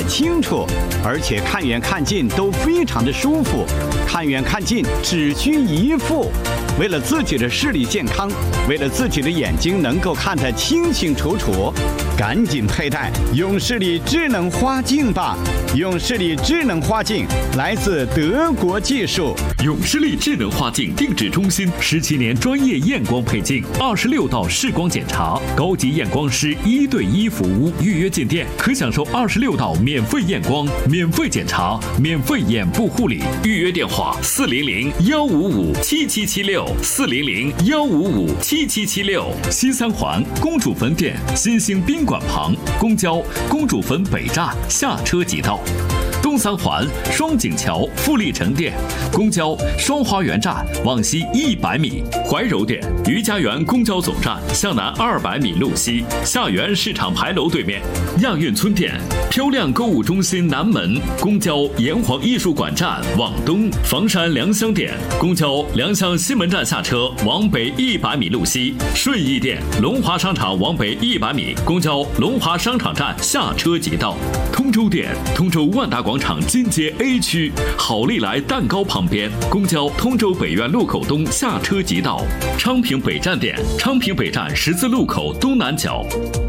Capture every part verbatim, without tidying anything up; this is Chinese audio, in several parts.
清楚，而且看远看近都非常的舒服。看远看近只需一副。为了自己的视力健康，为了自己的眼睛能够看得清清楚楚，赶紧佩戴永视力智能花镜吧！永视力智能花镜来自德国技术。 永视力智能花镜定制中心十七年专业验光配镜，二十六道视光检查，高级验光师一对一服务。预约进店可享受二十六道免费验光、免费检查、免费眼部护理。预约电话：四零零幺五五七七七六。四零零幺五五七七七六，西三环公主坟店新兴宾馆旁，公交公主坟北站下车即到；东三环双井桥富力城店，公交双花园站往西一百米；怀柔店余家园公交总站向南二百米路西，下园市场牌楼对面；亚运村店漂亮购物中心南门，公交炎黄艺术馆站往东；房山良乡店公交良乡西门站下车往北一百米路西；顺义店龙华商场往北一百米，公交龙华商场站下车即到；通州店通州万达广场金街 A 区好利来蛋糕旁边，公交通州北苑路口东下车即到；昌平北站店昌平北站十字路口东南角。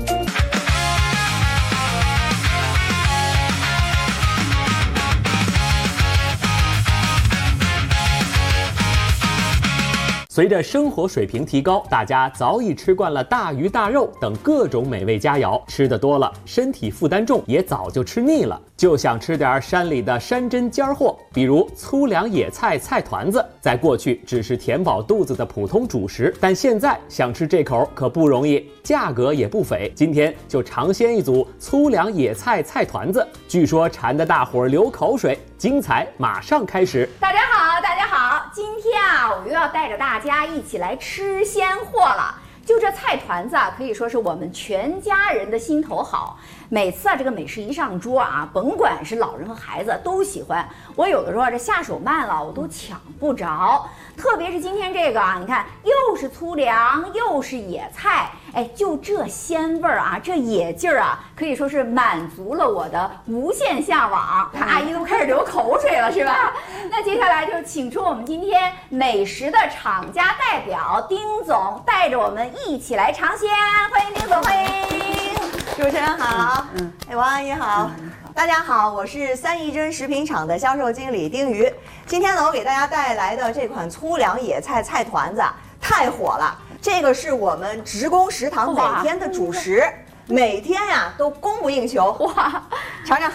随着生活水平提高，大家早已吃惯了大鱼大肉等各种美味佳肴，吃得多了，身体负担重，也早就吃腻了，就想吃点山里的山珍尖货，比如粗粮野菜菜团子。在过去只是填饱肚子的普通主食，但现在想吃这口可不容易，价格也不菲。今天就尝鲜一组粗粮野菜菜团子，据说馋得大伙儿流口水，精彩马上开始。 大家好，大家好，今天啊，我又要带着大家一起来吃鲜货了。就这菜团子啊，可以说是我们全家人的心头好。每次啊，这个美食一上桌啊，甭管是老人和孩子都喜欢。我有的时候这下手慢了，我都抢不着。特别是今天这个啊，你看又是粗粮又是野菜，哎，就这鲜味儿啊，这野劲儿啊，可以说是满足了我的无限向往。看阿姨都开始流口水了，是吧？那接下来就请出我们今天美食的厂家代表丁总，带着我们一起来尝鲜。欢迎丁总，欢迎。 主持人好，嗯，哎，王阿姨好，嗯、大家好，我是三义珍食品厂的销售经理丁瑜。今天呢，我给大家带来的这款粗粮野菜菜团子太火了，这个是我们职工食堂每天的主食，每天呀都供不应求。哇，尝尝。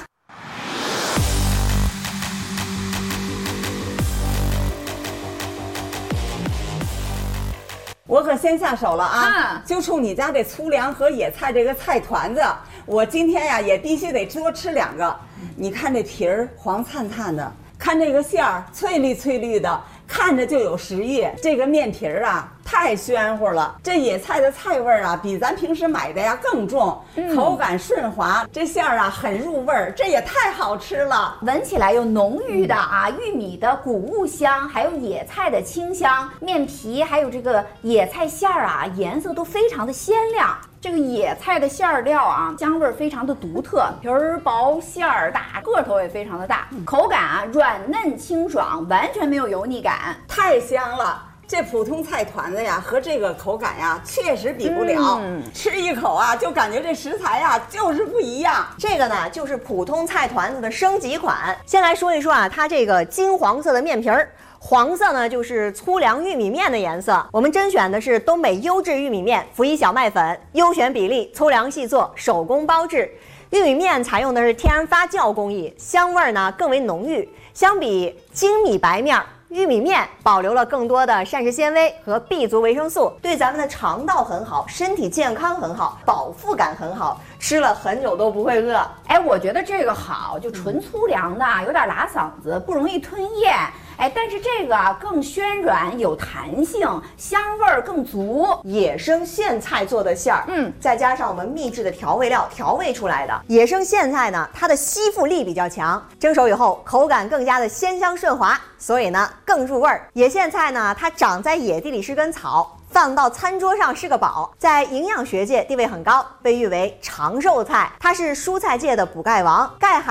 我可先下手了啊！就冲你家这粗粮和野菜这个菜团子，我今天呀也必须得多吃两个。你看这皮儿黄灿灿的，看这个馅儿翠绿翠绿的，看着就有食欲。这个面皮儿啊太暄乎了，这野菜的菜味儿啊比咱平时买的呀更重，嗯、口感顺滑，这馅儿啊很入味儿，这也太好吃了。 闻起来有浓郁的啊玉米的谷物香，还有野菜的清香，面皮还有这个野菜馅儿啊颜色都非常的鲜亮。这个野菜的馅儿料啊，香味儿非常的独特，皮儿薄馅儿大，个头也非常的大，口感啊软嫩清爽，完全没有油腻感， 太香了。这普通菜团子呀，和这个口感呀，确实比不了。嗯、吃一口啊，就感觉这食材呀，就是不一样。 这个呢，就是普通菜团子的升级款。先来说一说啊，它这个金黄色的面皮儿。黄色呢就是粗粮玉米面的颜色，我们甄选的是东北优质玉米面，辅以小麦粉，优选比例，粗粮细做，手工包制。玉米面采用的是天然发酵工艺，香味呢更为浓郁。相比精米白面，玉米面保留了更多的膳食纤维和 B 族维生素，对咱们的肠道很好，身体健康很好，饱腹感很好，吃了很久都不会饿。 哎，我觉得这个好，就纯粗粮的，有点拉嗓子，不容易吞咽。哎，但是这个啊更暄软有弹性，香味儿更足。 野生苋菜做的馅儿，嗯，再加上我们秘制的调味料调味出来的。野生苋菜呢，它的吸附力比较强，蒸熟以后口感更加的鲜香顺滑，所以呢更入味儿。野苋菜呢，它长在野地里是根草，放到餐桌上是个宝，在营养学界地位很高，被誉为长寿菜。它是蔬菜界的补钙王，钙含